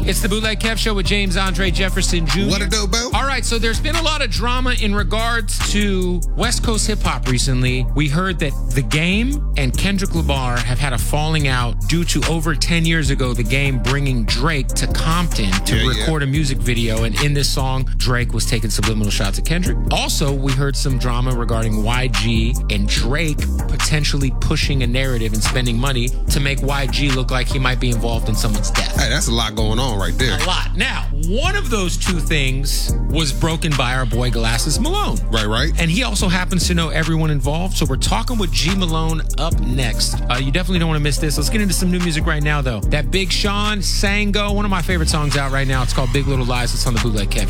It's the Bootleg Kev Show with James Andre Jefferson Jr. What a dope, Bo. All right, so there's been a lot of drama in regards to West Coast hip hop recently. We heard that The Game and Kendrick Lamar have had a falling out due to over 10 years ago, The Game bringing Drake to Compton to record a music video. And in this song, Drake was taking subliminal shots at Kendrick. Also, we heard some drama regarding YG and Drake potentially pushing a narrative and spending money to make YG look like he might be involved in someone's death. Hey, that's a lot going on right there. A lot. Now, one of those two things was broken by our boy Glasses Malone. Right. And he also happens to know everyone involved. So we're talking with G Malone up next. You definitely don't want to miss this. Let's get into some new music right now, though. That Big Sean, Sango, one of my favorite songs out right now. It's called Big Little Lies. It's on the Bootleg Kev